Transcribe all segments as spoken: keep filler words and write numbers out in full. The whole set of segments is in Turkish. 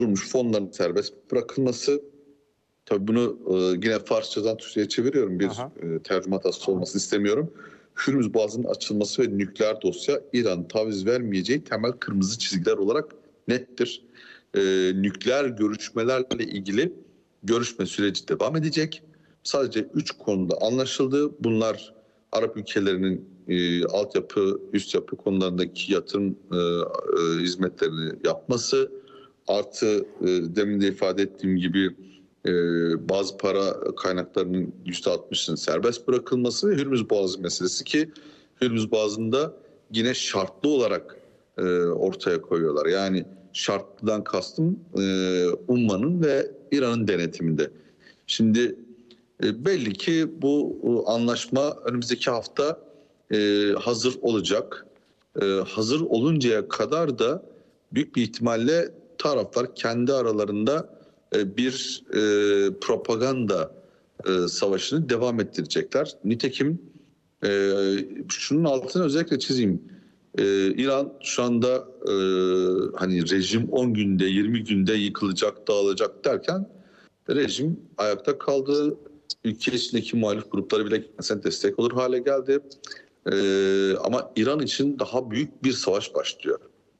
durdurulmuş fonların serbest bırakılması. Tabii bunu e, yine Farsçadan Türkçe'ye çeviriyorum. Bir Aha. e, tercüme hatası olmasını istemiyorum. Hürmüz Boğazı'nın açılması ve nükleer dosya İran taviz vermeyeceği temel kırmızı çizgiler olarak nettir. E, nükleer görüşmelerle ilgili görüşme süreci devam edecek. Sadece üç konuda anlaşıldı. Bunlar Arap ülkelerinin e, altyapı, üst yapı konularındaki yatırım e, e, hizmetlerini yapması, artı e, demin de ifade ettiğim gibi e, bazı para kaynaklarının yüzde altmışının serbest bırakılması ve Hürmüz Boğazı meselesi ki Hürmüz Boğazı'nda yine şartlı olarak e, ortaya koyuyorlar. Yani şartlıdan kastım e, Umman'ın ve İran'ın denetiminde. Şimdi e, belli ki bu e, anlaşma önümüzdeki hafta e, hazır olacak. E, hazır oluncaya kadar da büyük bir ihtimalle taraflar kendi aralarında e, bir e, propaganda e, savaşını devam ettirecekler. Nitekim e, şunun altını özellikle çizeyim. E, İran şu anda e, hani rejim on günde, yirmi günde yıkılacak, dağılacak derken rejim ayakta kaldı. Ülke içindeki muhalif grupları bile mesela destek olur hale geldi. Ee, ama İran için daha büyük bir savaş başlıyor.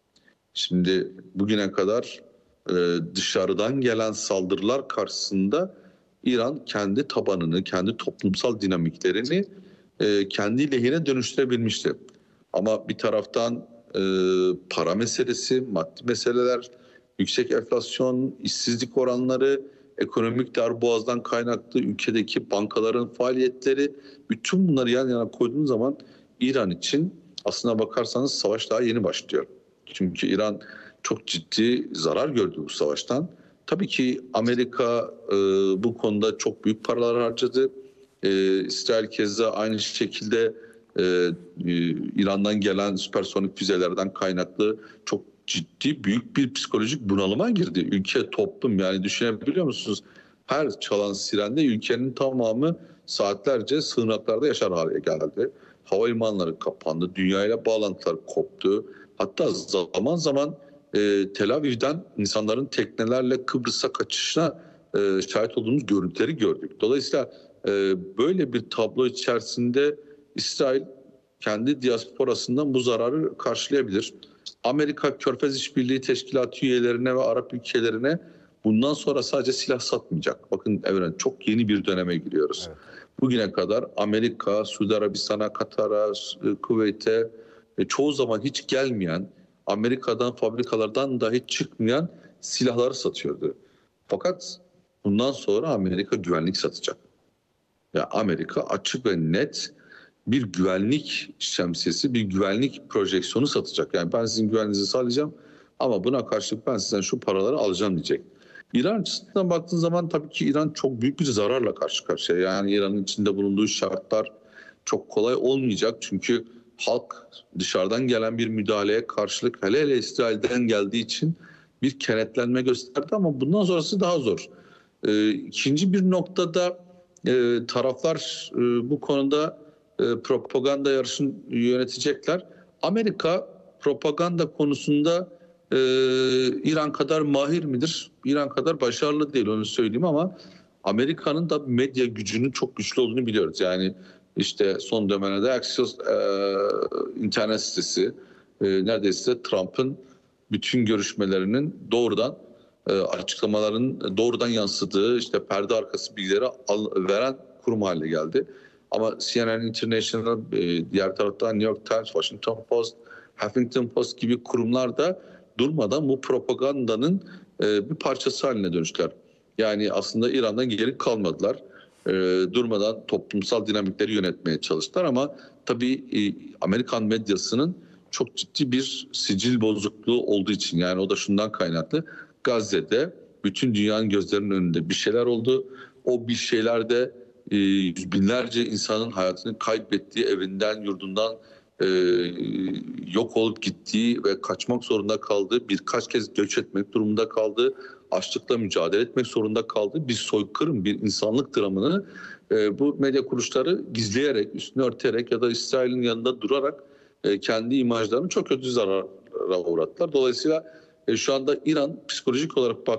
Şimdi bugüne kadar e, dışarıdan gelen saldırılar karşısında İran kendi tabanını, kendi toplumsal dinamiklerini e, kendi lehine dönüştürebilmişti. Ama bir taraftan e, para meselesi, maddi meseleler, yüksek enflasyon, işsizlik oranları, ekonomik darboğazdan kaynaklı ülkedeki bankaların faaliyetleri, bütün bunları yan yana koyduğunuz zaman İran için aslına bakarsanız savaş daha yeni başlıyor. Çünkü İran çok ciddi zarar gördü bu savaştan. Tabii ki Amerika e, bu konuda çok büyük paralar harcadı. E, İsrail keza aynı şekilde e, e, İran'dan gelen süpersonik füzelerden kaynaklı çok ciddi büyük bir psikolojik bunalıma girdi. Ülke, toplum, yani düşünebiliyor musunuz? Her çalan sirende ülkenin tamamı saatlerce sığınaklarda yaşar hale geldi. Havalimanları kapandı, dünyayla bağlantılar koptu. Hatta zaman zaman e, Tel Aviv'den insanların teknelerle Kıbrıs'a kaçışına e, şahit olduğumuz görüntüleri gördük. Dolayısıyla e, böyle bir tablo içerisinde İsrail kendi diasporasından bu zararı karşılayabilir. Amerika Körfez İşbirliği Teşkilatı üyelerine ve Arap ülkelerine bundan sonra sadece silah satmayacak. Bakın Evren, çok yeni bir döneme giriyoruz. Evet. Bugüne kadar Amerika, Suudi Arabistan'a, Katar'a, Kuveyt'e e, çoğu zaman hiç gelmeyen, Amerika'dan, fabrikalardan dahi çıkmayan silahları satıyordu. Fakat bundan sonra Amerika güvenlik satacak. Ya Amerika açık ve net bir güvenlik şemsiyesi, bir güvenlik projeksiyonu satacak. Yani ben sizin güvenliğinizi sağlayacağım ama buna karşılık ben sizden şu paraları alacağım diyecek. İran açısından baktığın zaman tabii ki İran çok büyük bir zararla karşı karşıya. Yani İran'ın içinde bulunduğu şartlar çok kolay olmayacak. Çünkü halk dışarıdan gelen bir müdahaleye karşılık, hele hele İsrail'den geldiği için bir kenetlenme gösterdi ama bundan sonrası daha zor. Ee, ikinci bir noktada e, taraflar e, bu konuda e, propaganda yarışını yönetecekler. Amerika propaganda konusunda e, İran kadar mahir midir? İran kadar başarılı değil, onu söyleyeyim, ama Amerika'nın da medya gücünün çok güçlü olduğunu biliyoruz. Yani işte son dönemde Axios e, internet sitesi e, neredeyse Trump'ın bütün görüşmelerinin doğrudan e, açıklamaların doğrudan yansıdığı, işte perde arkası bilgileri al, veren kurum haline geldi. Ama C N N International, e, diğer taraftan New York Times, Washington Post, Huffington Post gibi kurumlar da durmadan bu propagandanın e, bir parçası haline dönüştüler. Yani aslında İran'dan geri kalmadılar. E, durmadan toplumsal dinamikleri yönetmeye çalıştılar ama tabii e, Amerikan medyasının çok ciddi bir sicil bozukluğu olduğu için, yani o da şundan kaynaklı: Gazze'de bütün dünyanın gözlerinin önünde bir şeyler oldu. O bir şeylerde e, yüz binlerce insanın hayatını kaybettiği, evinden, yurdundan e, yok olup gittiği ve kaçmak zorunda kaldığı, birkaç kez göç etmek durumunda kaldığı, açlıkla mücadele etmek zorunda kaldığı bir soykırım, bir insanlık dramını e, bu medya kuruluşları gizleyerek, üstünü örterek ya da İsrail'in yanında durarak e, kendi imajlarını çok kötü zarara uğrattılar. Dolayısıyla e, şu anda İran psikolojik olarak bak